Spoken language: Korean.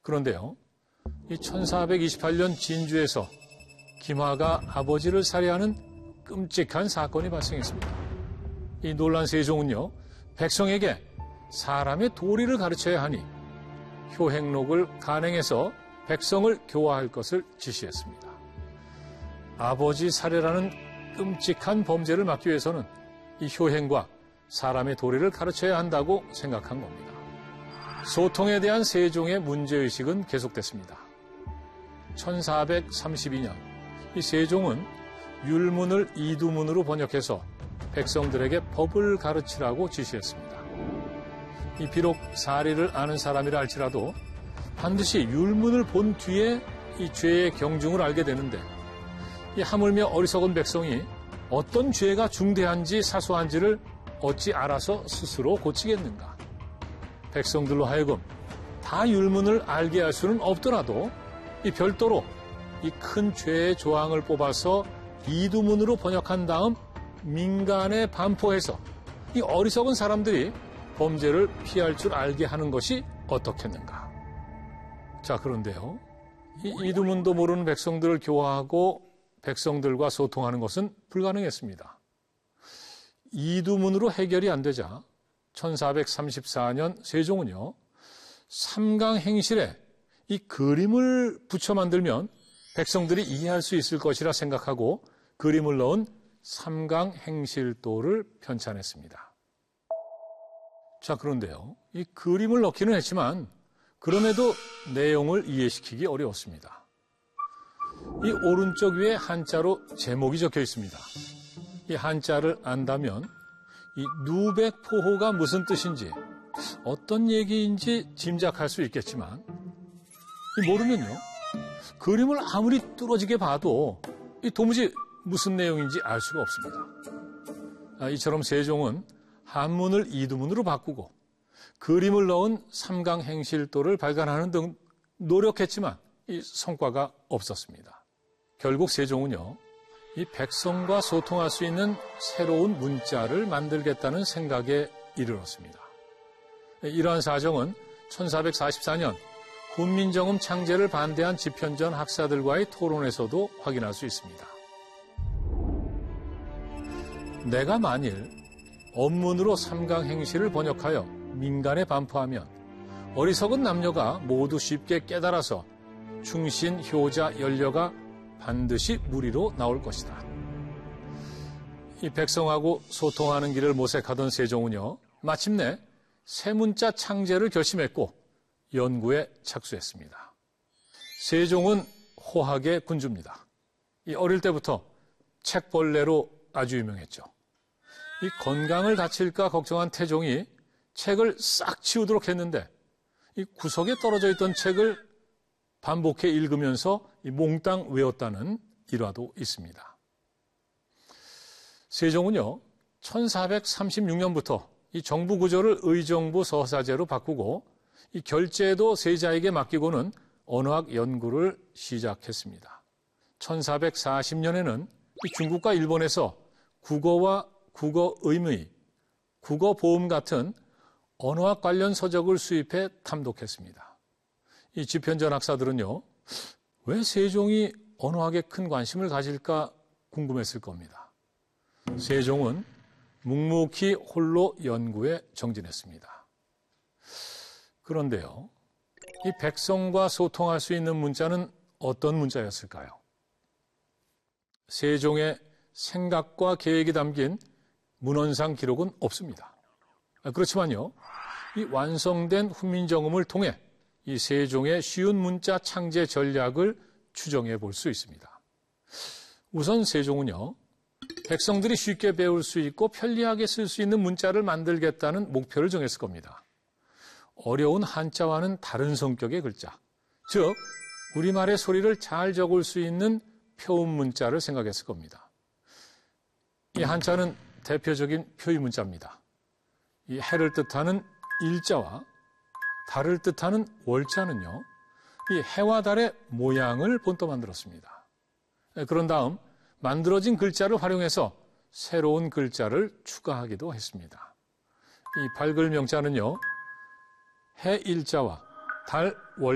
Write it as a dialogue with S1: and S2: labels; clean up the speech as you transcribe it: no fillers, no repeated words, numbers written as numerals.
S1: 그런데요, 이 1428년 진주에서 김화가 아버지를 살해하는 끔찍한 사건이 발생했습니다. 이 놀란 세종은요, 백성에게 사람의 도리를 가르쳐야 하니 효행록을 간행해서 백성을 교화할 것을 지시했습니다. 아버지 살해라는 끔찍한 범죄를 막기 위해서는 이 효행과 사람의 도리를 가르쳐야 한다고 생각한 겁니다. 소통에 대한 세종의 문제의식은 계속됐습니다. 1432년 이 세종은 율문을 이두문으로 번역해서 백성들에게 법을 가르치라고 지시했습니다. 이 비록 사리를 아는 사람이라 할지라도 반드시 율문을 본 뒤에 이 죄의 경중을 알게 되는데, 이 하물며 어리석은 백성이 어떤 죄가 중대한지 사소한지를 어찌 알아서 스스로 고치겠는가? 백성들로 하여금 다 율문을 알게 할 수는 없더라도 이 별도로 이 큰 죄의 조항을 뽑아서 이두문으로 번역한 다음 민간에 반포해서 이 어리석은 사람들이 범죄를 피할 줄 알게 하는 것이 어떻겠는가? 자, 그런데요, 이 이두문도 모르는 백성들을 교화하고 백성들과 소통하는 것은 불가능했습니다. 이두문으로 해결이 안 되자 1434년 세종은요, 삼강행실에 이 그림을 붙여 만들면 백성들이 이해할 수 있을 것이라 생각하고 그림을 넣은 삼강행실도를 편찬했습니다. 자, 그런데요, 이 그림을 넣기는 했지만 그럼에도 내용을 이해시키기 어려웠습니다. 이 오른쪽 위에 한자로 제목이 적혀 있습니다. 이 한자를 안다면 이 누백포호가 무슨 뜻인지, 어떤 얘기인지 짐작할 수 있겠지만, 모르면요, 그림을 아무리 뚫어지게 봐도 도무지 무슨 내용인지 알 수가 없습니다. 이처럼 세종은 한문을 이두문으로 바꾸고 그림을 넣은 삼강행실도를 발간하는 등 노력했지만 이 성과가 없었습니다. 결국 세종은요, 이 백성과 소통할 수 있는 새로운 문자를 만들겠다는 생각에 이르렀습니다. 이러한 사정은 1444년 훈민정음 창제를 반대한 집현전 학사들과의 토론에서도 확인할 수 있습니다. 내가 만일 언문으로 삼강행실을 번역하여 민간에 반포하면 어리석은 남녀가 모두 쉽게 깨달아서 충신, 효자, 연려가 반드시 무리로 나올 것이다. 이 백성하고 소통하는 길을 모색하던 세종은요, 마침내 세문자 창제를 결심했고 연구에 착수했습니다. 세종은 호학의 군주입니다. 이 어릴 때부터 책벌레로 아주 유명했죠. 이 건강을 다칠까 걱정한 태종이 책을 싹 치우도록 했는데 이 구석에 떨어져 있던 책을 반복해 읽으면서 몽땅 외웠다는 일화도 있습니다. 세종은요, 1436년부터 이 정부 구조를 의정부 서사제로 바꾸고 이 결제도 세자에게 맡기고는 언어학 연구를 시작했습니다. 1440년에는 중국과 일본에서 국어와 국어의무, 국어보험 같은 언어학 관련 서적을 수입해 탐독했습니다. 이 집현전 학사들은요, 왜 세종이 언어학에 큰 관심을 가질까 궁금했을 겁니다. 세종은 묵묵히 홀로 연구에 정진했습니다. 그런데요, 이 백성과 소통할 수 있는 문자는 어떤 문자였을까요? 세종의 생각과 계획이 담긴 문헌상 기록은 없습니다. 그렇지만요, 이 완성된 훈민정음을 통해 이 세종의 쉬운 문자 창제 전략을 추정해 볼 수 있습니다. 우선 세종은요, 백성들이 쉽게 배울 수 있고 편리하게 쓸 수 있는 문자를 만들겠다는 목표를 정했을 겁니다. 어려운 한자와는 다른 성격의 글자, 즉 우리말의 소리를 잘 적을 수 있는 표음 문자를 생각했을 겁니다. 이 한자는 대표적인 표의 문자입니다. 이 해를 뜻하는 일자와 달을 뜻하는 월자는요, 이 해와 달의 모양을 본떠 만들었습니다. 그런 다음 만들어진 글자를 활용해서 새로운 글자를 추가하기도 했습니다. 이 발글 명자는요, 해 일자와 달 월